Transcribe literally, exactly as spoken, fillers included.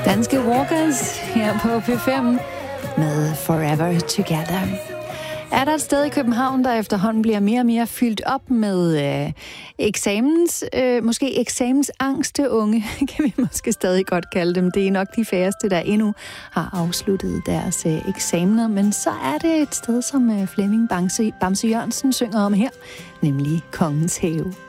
Danske Walkers her på P fem med Forever Together. Er der et sted i København, der efterhånden bliver mere og mere fyldt op med øh, eksamens, øh, måske eksamensangste unge, kan vi måske stadig godt kalde dem. Det er nok de færreste, der endnu har afsluttet deres øh, eksamener. Men så er det et sted, som øh, Flemming Bamse, Bamse Jørgensen synger om her, nemlig Kongens Have.